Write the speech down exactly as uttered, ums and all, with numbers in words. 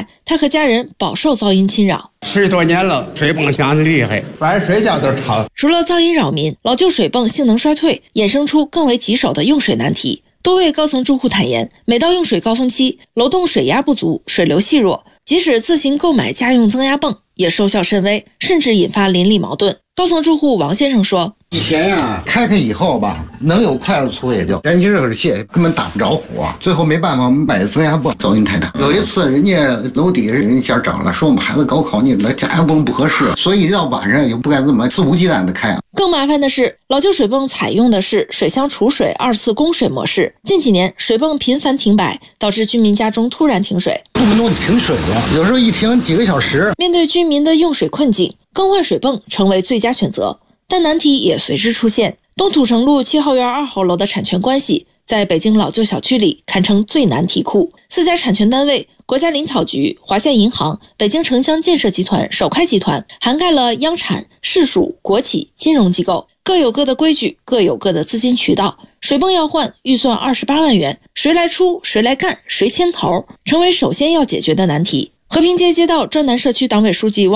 来，他和家人饱受噪音侵扰。 十多年了，水泵响得厉害，晚上睡觉都吵。 除了噪音扰民，老旧水泵性能衰退，衍生出更为棘手的用水难题。多位高层住户坦言，每到用水高峰期，楼栋水压不足，水流细弱，即使自行购买家用增压泵，也收效甚微，甚至引发邻里矛盾。高层住户王先生说：“ 以前呀，开开以后吧，能有快乐粗也就，人家热气根本打不着火，最后没办法，我们买增压泵，噪音太大。有一次，人家楼底下人家找了，说我们孩子高考，你那加压泵不合适，所以到晚上也不敢这么肆无忌惮的开啊。” 更麻烦的是，老旧水泵采用的是水箱储水二次供水模式，近几年水泵频繁停摆，导致居民家中突然停水， 动不动停水了，有时候一停几个小时。 面对居民的用水困境，更换水泵成为最佳选择，但难题也随之出现。东土城路七号院二号楼的产权关系，在北京老旧小区里堪称最难题库。四家产权单位国家林草局、华夏银行、北京城乡建设集团、首开集团，涵盖了央产、市属、国企、金融机构，各有各的规矩，各有各的资金渠道。水泵要换，预算二十八万元，谁来出，谁来干，谁牵头，成为首先要解决的难题。和平街街道专南社区党委书记汪